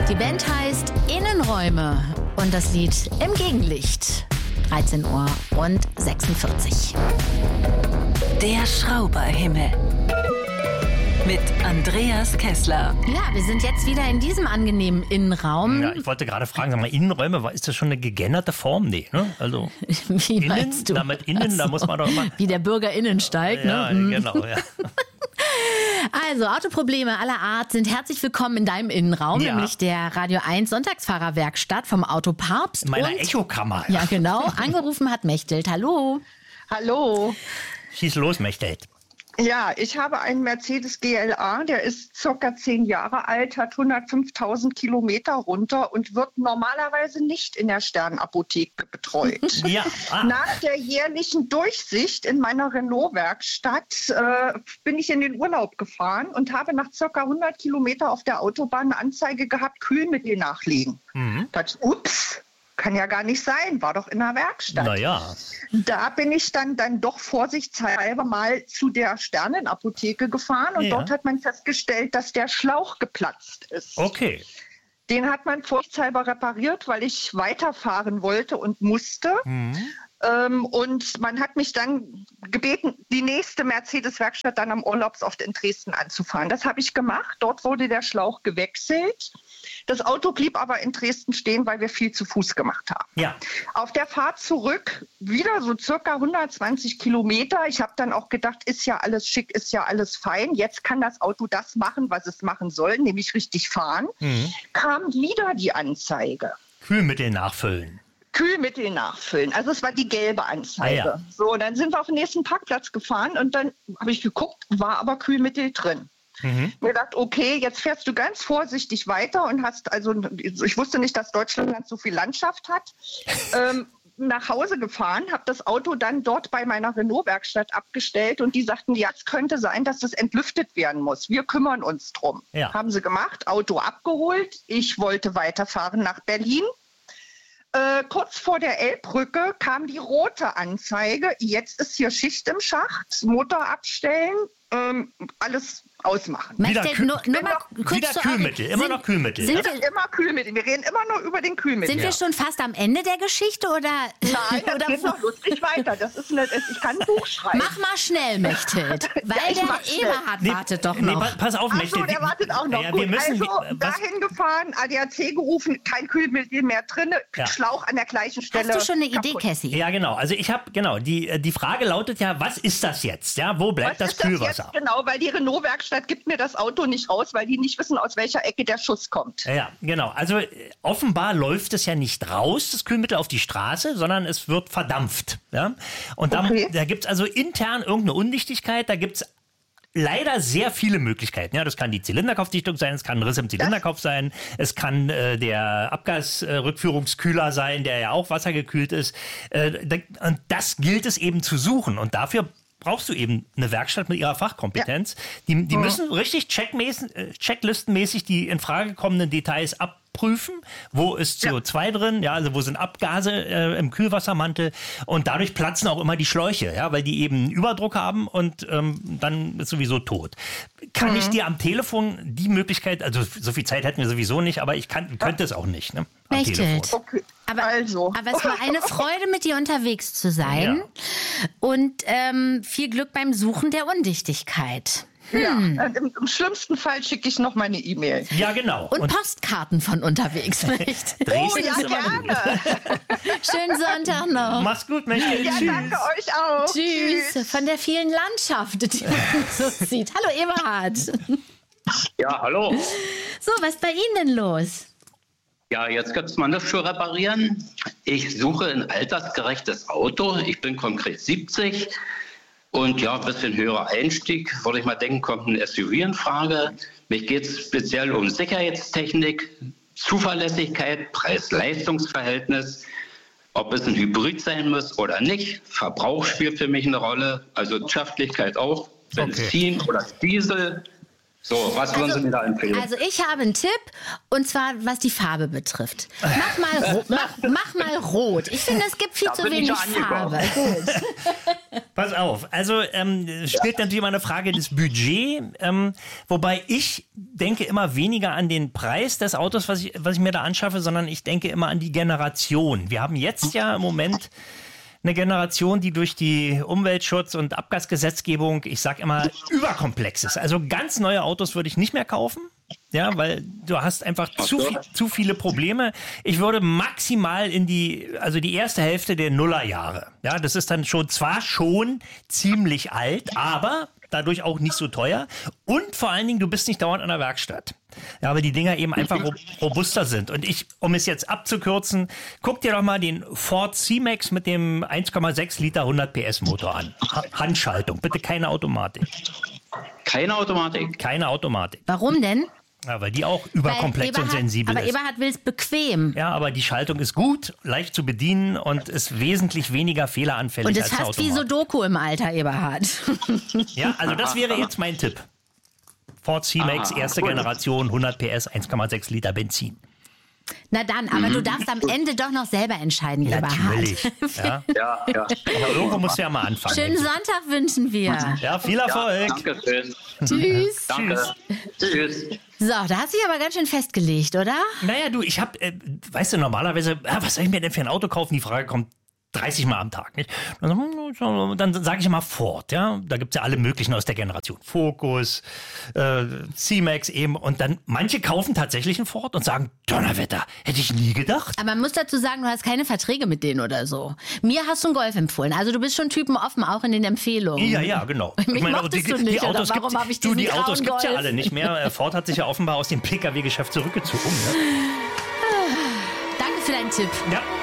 Die Band heißt Innenräume und das Lied Im Gegenlicht. 13 Uhr und 46. Der Schrauberhimmel. Mit Andreas Kessler. Ja, wir sind jetzt wieder in diesem angenehmen Innenraum. Ja, ich wollte gerade fragen, sag mal, Innenräume, ist das schon eine gegenderte Form? Nee, ne? Also Wie innen, meinst du? damit innen, da muss man doch immer... Wie der Bürger innen steigt, Ja, ne? genau, ja. Also, Autoprobleme aller Art sind herzlich willkommen in deinem Innenraum, Ja. nämlich der Radio 1 Sonntagsfahrerwerkstatt vom Autopapst. In meiner und, Echokammer. Ja, genau. Angerufen hat Mechthild. Hallo. Hallo. Schieß los, Mechthild. Ja, ich habe einen Mercedes GLA, der ist circa 10 Jahre alt, hat 105.000 Kilometer runter und wird normalerweise nicht in der Sternapotheke betreut. Ja. Nach der jährlichen Durchsicht in meiner Renault-Werkstatt bin ich in den Urlaub gefahren und habe nach circa 100 Kilometer auf der Autobahn eine Anzeige gehabt, Kühlmittel nachlegen. Dachte, ups. Kann ja gar nicht sein, war doch in der Werkstatt. Naja. Da bin ich dann doch vorsichtshalber mal zu der Sternenapotheke gefahren und Ja. dort hat man festgestellt, dass der Schlauch geplatzt ist. Okay. Den hat man vorsichtshalber repariert, weil ich weiterfahren wollte und musste. Und man hat mich dann gebeten, die nächste Mercedes-Werkstatt dann am Urlaubsort in Dresden anzufahren. Das habe ich gemacht. Dort wurde der Schlauch gewechselt. Das Auto blieb aber in Dresden stehen, weil wir viel zu Fuß gemacht haben. Ja. Auf der Fahrt zurück wieder so circa 120 Kilometer. Ich habe dann auch gedacht, ist ja alles schick, ist ja alles fein. Jetzt kann das Auto das machen, was es machen soll, nämlich richtig fahren. Kam wieder die Anzeige. Kühlmittel nachfüllen. Kühlmittel nachfüllen. Also es war die gelbe Anzeige. Ah, ja. So, dann sind wir auf den nächsten Parkplatz gefahren und dann habe ich geguckt, war aber Kühlmittel drin. Mir gedacht, okay, jetzt fährst du ganz vorsichtig weiter und hast, also ich wusste nicht, dass Deutschland so viel Landschaft hat, nach Hause gefahren, habe das Auto dann dort bei meiner Renault-Werkstatt abgestellt und die sagten, ja, es könnte sein, dass das entlüftet werden muss. Wir kümmern uns drum. Ja. Haben sie gemacht, Auto abgeholt. Ich wollte weiterfahren nach Berlin. Kurz vor der Elbbrücke kam die rote Anzeige. Jetzt ist hier Schicht im Schacht, Motor abstellen, alles ausmachen. Mechthild, nur mal kurz Wieder zur Kühlmittel, immer noch Kühlmittel. Sind Das ist immer Kühlmittel. Wir reden immer nur über den Kühlmittel. wir schon fast am Ende der Geschichte oder? Nein, das oder geht noch lustig weiter. Das ist ich kann ein Buch schreiben. Mach mal schnell, Mechthild, weil ich der mach schnell. Eberhard wartet doch noch. Pass auf, Ach so, Mechthild. der wartet auch noch. Ja, Gut, wir müssen, also dahin gefahren, ADAC gerufen, kein Kühlmittel mehr drin, Ja. Schlauch an der gleichen Stelle. Hast du schon eine Idee, kaputt. Cassie? Ja, genau. Also ich habe, die Frage lautet ja, was ist das jetzt? Ja, wo bleibt Was das ist das Kühlwasser? jetzt? Genau, weil die Renault-Werkstatt gibt mir das Auto nicht raus, weil die nicht wissen, aus welcher Ecke der Schuss kommt. Ja, genau. Also offenbar läuft es ja nicht raus, das Kühlmittel auf die Straße, sondern es wird verdampft. Ja? Und Okay. da gibt es also intern irgendeine Undichtigkeit, da gibt es leider sehr viele Möglichkeiten. Ja, das kann die Zylinderkopfdichtung sein, es kann ein Riss im Zylinderkopf sein, es kann der Abgasrückführungskühler sein, der ja auch wassergekühlt ist. Und das gilt es eben zu suchen. Und dafür brauchst du eben eine Werkstatt mit ihrer Fachkompetenz. Die müssen richtig checklistenmäßig die in Frage kommenden Details abprüfen. Wo ist CO2 drin? Ja, also wo sind Abgase im Kühlwassermantel? Und dadurch platzen auch immer die Schläuche, ja, weil die eben Überdruck haben und dann ist sowieso tot. Kann ich dir am Telefon die Möglichkeit, also so viel Zeit hätten wir sowieso nicht, aber ich könnte es auch nicht, ne? Am Mechthild. Telefon. Okay, Aber es war eine Freude, mit dir unterwegs zu sein. Ja. Und viel Glück beim Suchen der Undichtigkeit. Ja, im schlimmsten Fall schicke ich noch meine E-Mail. Ja, genau. Und Postkarten von unterwegs. Mechthild. Dresden Oh ja, ist immer gut. gerne. Schönen Sonntag noch. Mach's gut, Mechthild. Ja, Tschüss. danke euch auch. Tschüss. Von der vielen Landschaft, die man so sieht. Hallo Eberhard. Ja, hallo. So, was ist bei Ihnen denn los? Ja, jetzt gibt's mal nichts zu reparieren. Ich suche ein altersgerechtes Auto. Ich bin konkret 70. Und ja, ein bisschen höherer Einstieg, würde ich mal denken, kommt ein SUV in Frage. Mich geht es speziell um Sicherheitstechnik, Zuverlässigkeit, Preis-Leistungs-Verhältnis, ob es ein Hybrid sein muss oder nicht. Verbrauch spielt für mich eine Rolle, also Wirtschaftlichkeit auch, Benzin oder Diesel. So, was würden Sie mir da empfehlen? Also ich habe einen Tipp, und zwar was die Farbe betrifft. Mach mal rot. Ich finde, es gibt viel Da zu bin ich wenig ja angekommen. Farbe. Gut. Pass auf, also spielt natürlich immer eine Frage des Budgets, wobei ich denke immer weniger an den Preis des Autos, was ich mir da anschaffe, sondern ich denke immer an die Generation. Wir haben jetzt ja im Moment eine Generation, die durch die Umweltschutz- und Abgasgesetzgebung, ich sag immer, überkomplex ist. Also ganz neue Autos würde ich nicht mehr kaufen. Ja, weil du hast einfach zu viele Probleme. Ich würde maximal in die erste Hälfte der Nullerjahre. Ja, das ist dann zwar schon ziemlich alt, aber dadurch auch nicht so teuer. Und vor allen Dingen, du bist nicht dauernd an der Werkstatt. Ja, weil die Dinger eben einfach robuster sind. Und um es jetzt abzukürzen, guck dir doch mal den Ford C-Max mit dem 1,6 Liter 100 PS Motor an. Handschaltung, bitte keine Automatik. Keine Automatik? Keine Automatik. Warum denn? Ja, weil die auch überkomplex und sensibel ist. Aber Eberhard will es bequem. Ja, aber die Schaltung ist gut, leicht zu bedienen und ist wesentlich weniger fehleranfällig als der Automat. Und ist fast wie Sudoku im Alter, Eberhard. Ja, also das wäre jetzt mein Tipp. Ford C-Max, erste Generation, 100 PS, 1,6 Liter Benzin. Na dann, aber du darfst am Ende doch noch selber entscheiden, Eberhard. Natürlich. Ja. Ja. Aber irgendwo musst du ja mal anfangen. Schönen Sonntag wünschen wir. Ja, viel Erfolg. Ja, danke schön. Tschüss. Danke. Tschüss. So, da hast du dich aber ganz schön festgelegt, oder? Naja, du, ich habe, weißt du, normalerweise, was soll ich mir denn für ein Auto kaufen? Die Frage kommt 30 Mal am Tag. Nicht? Dann sage ich immer Ford, ja. Da gibt es ja alle möglichen aus der Generation. Focus, C-Max eben. Und dann manche kaufen tatsächlich einen Ford und sagen, Donnerwetter, hätte ich nie gedacht. Aber man muss dazu sagen, du hast keine Verträge mit denen oder so. Mir hast du einen Golf empfohlen. Also du bist schon typenoffen, auch in den Empfehlungen. Ja, genau. Mich mochtest du nicht, oder warum habe ich diesen Die Autos gibt es ja Golf? alle nicht mehr. Ford hat sich ja offenbar aus dem Pkw-Geschäft zurückgezogen. Ne? Danke für deinen Tipp. Ja.